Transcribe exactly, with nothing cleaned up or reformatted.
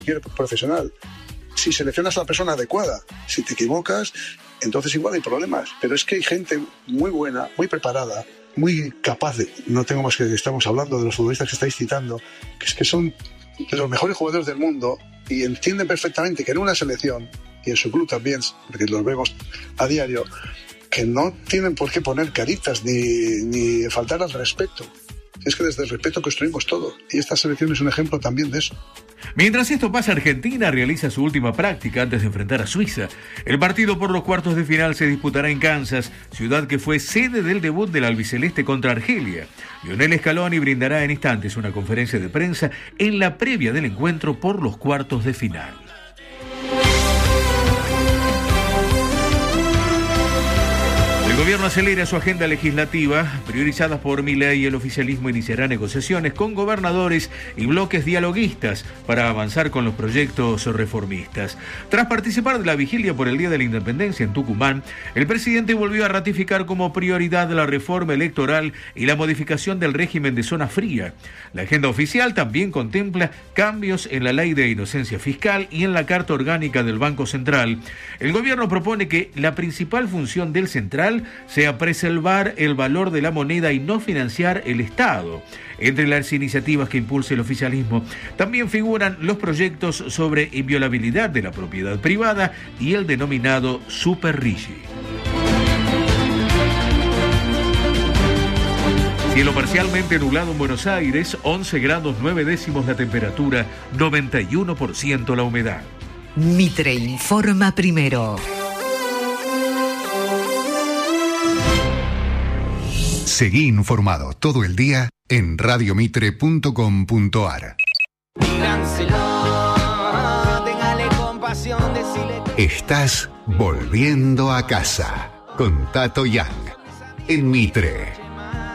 profesional. Si seleccionas a la persona adecuada, si te equivocas, entonces igual hay problemas. Pero es que hay gente muy buena, muy preparada, muy capaz de... No tengo más que... Estamos hablando de los futbolistas que estáis citando, que es que son de los mejores jugadores del mundo y entienden perfectamente que en una selección, y en su club también, porque los vemos a diario, que no tienen por qué poner caritas ni, ni faltar al respeto. Es que desde el respeto construimos todo. Y esta selección es un ejemplo también de eso. Mientras esto pasa, Argentina realiza su última práctica antes de enfrentar a Suiza. El partido por los cuartos de final se disputará en Kansas, ciudad que fue sede del debut del albiceleste contra Argelia. Lionel Scaloni brindará en instantes una conferencia de prensa en la previa del encuentro por los cuartos de final. El gobierno acelera su agenda legislativa. Priorizadas por Milei, el oficialismo iniciará negociaciones con gobernadores y bloques dialoguistas para avanzar con los proyectos reformistas. Tras participar de la vigilia por el Día de la Independencia en Tucumán, el presidente volvió a ratificar como prioridad la reforma electoral y la modificación del régimen de zona fría. La agenda oficial también contempla cambios en la ley de inocencia fiscal y en la Carta Orgánica del Banco Central. El gobierno propone que la principal función del central sea preservar el valor de la moneda y no financiar el Estado. Entre las iniciativas que impulsa el oficialismo también figuran los proyectos sobre inviolabilidad de la propiedad privada y el denominado Super Rigi. Cielo parcialmente nublado en Buenos Aires, once grados nueve décimos la temperatura, noventa y uno por ciento la humedad. Mitre informa primero. Seguí informado todo el día en radio mitre punto com punto a r. Estás volviendo a casa con Tato Yang en Mitre.